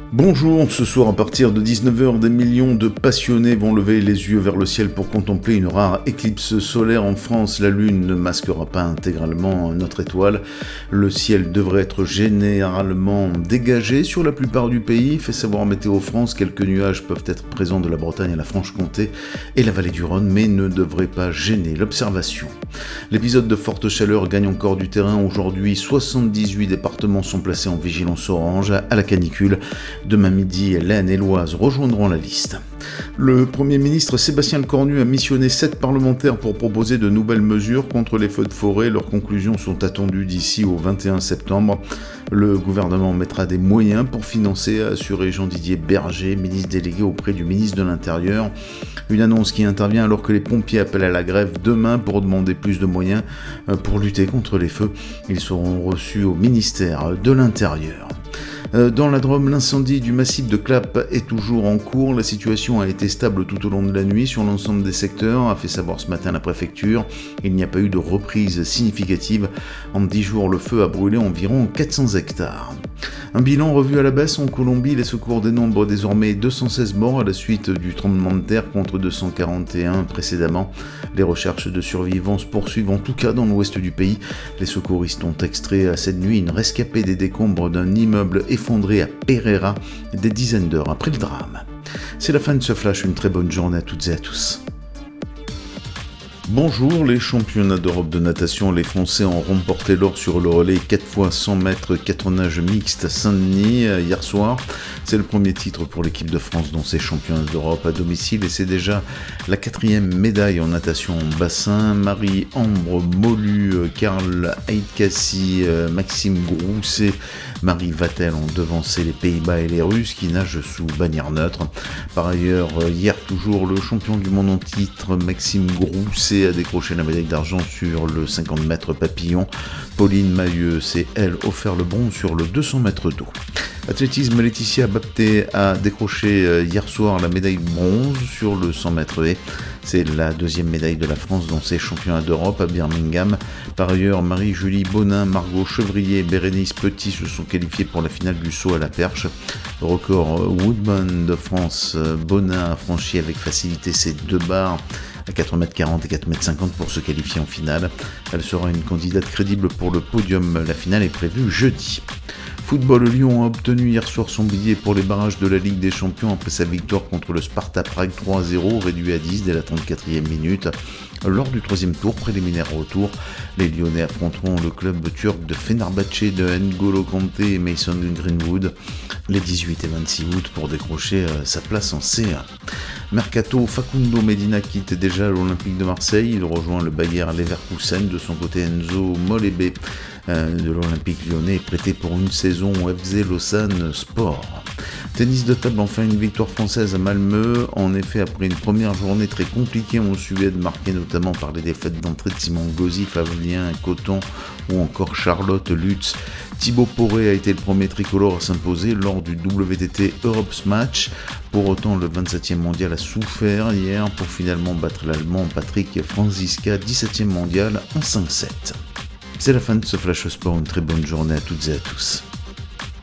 Bonjour, ce soir à partir de 19h, des millions de passionnés vont lever les yeux vers le ciel pour contempler une rare éclipse solaire en France. La Lune ne masquera pas intégralement notre étoile. Le ciel devrait être généralement dégagé sur la plupart du pays, fait savoir Météo France. Quelques nuages peuvent être présents de la Bretagne à la Franche-Comté et la vallée du Rhône, mais ne devraient pas gêner l'observation. L'épisode de forte chaleur gagne encore du terrain. Aujourd'hui, 78 départements sont placés en vigilance orange à la canicule. Demain midi, l'Aisne et l'Oise rejoindront la liste. Le Premier ministre Sébastien Lecornu a missionné 7 parlementaires pour proposer de nouvelles mesures contre les feux de forêt. Leurs conclusions sont attendues d'ici au 21 septembre. Le gouvernement mettra des moyens pour financer, a assuré Jean-Didier Berger, ministre délégué auprès du ministre de l'Intérieur. Une annonce qui intervient alors que les pompiers appellent à la grève demain pour demander plus de moyens pour lutter contre les feux. Ils seront reçus au ministère de l'Intérieur. Dans la Drôme, l'incendie du massif de Clappes est toujours en cours. La situation a été stable tout au long de la nuit sur l'ensemble des secteurs, a fait savoir ce matin la préfecture. Il n'y a pas eu de reprise significative. En 10 jours, le feu a brûlé environ 400 hectares. Un bilan revu à la baisse en Colombie. Les secours dénombrent désormais 216 morts à la suite du tremblement de terre contre 241 précédemment. Les recherches de survivants se poursuivent en tout cas dans l'ouest du pays. Les secouristes ont extrait cette nuit une rescapée des décombres d'un immeuble effondré à Pereira des dizaines d'heures après le drame. C'est la fin de ce flash, une très bonne journée à toutes et à tous. Bonjour, les championnats d'Europe de natation, les Français ont remporté l'or sur le relais 4 x 100 mètres 4 nages mixtes à Saint-Denis hier soir. C'est le premier titre pour l'équipe de France dans ces championnats d'Europe à domicile et c'est déjà la 4e médaille en natation en bassin. Marie-Ambre Molu, Karl Heitkassi, Maxime Grousset, Marie Vatel ont devancé les Pays-Bas et les Russes qui nagent sous bannière neutre. Par ailleurs, hier toujours, le champion du monde en titre, Maxime Grousset, a décroché la médaille d'argent sur le 50 mètres papillon. Pauline Mahieu s'est, elle, offert le bronze sur le 200 mètres d'eau. Athlétisme, Laetitia Bapté a décroché hier soir la médaille bronze sur le 100 mètres haies. C'est la 2e médaille de la France dans ces championnats d'Europe à Birmingham. Par ailleurs, Marie-Julie Bonin, Margot Chevrier et Bérénice Petit se sont qualifiées pour la finale du saut à la perche. Record Woodman de France, Bonin a franchi avec facilité ses 2 barres à 4,40 m et 4,50 m pour se qualifier en finale. Elle sera une candidate crédible pour le podium. La finale est prévue jeudi. Football, Lyon a obtenu hier soir son billet pour les barrages de la Ligue des Champions après sa victoire contre le Sparta Prague 3-0, réduit à 10 dès la 34e minute. Lors du 3e tour préliminaire retour, les Lyonnais affronteront le club turc de Fenerbahçe de N'Golo Kanté et Mason Greenwood les 18 et 26 août pour décrocher sa place en C1. Mercato, Facundo Medina quitte déjà l'Olympique de Marseille, il rejoint le Bayer Leverkusen. De son côté, Enzo Molébé de l'Olympique lyonnais est prêté pour une saison au FC Lausanne Sport. Tennis de table, enfin une victoire française à Malmö. En effet, après une première journée très compliquée en Suède, marquée notamment par les défaites d'entrée de Simon Gauzy, Fabien Coton ou encore Charlotte Lutz, Thibaut Poré a été le premier tricolore à s'imposer lors du WTT Europe Match. Pour autant, le 27e mondial a souffert hier pour finalement battre l'Allemand Patrick Franziska, 17e mondial en 5-7. C'est la fin de ce Flash Sport, une très bonne journée à toutes et à tous.